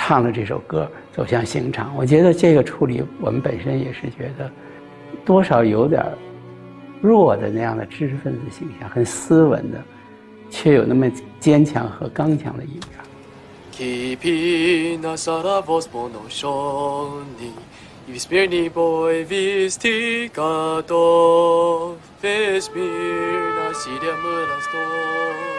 唱了这首歌走向刑场。我觉得这个处理我们本身也是觉得多少有点弱的那样的知识分子形象，很斯文的，却有那么坚强和刚强的一面。 Kipina sara vosponoshoni, Vismirni boi vistikato, Vesmirna sidia murasto.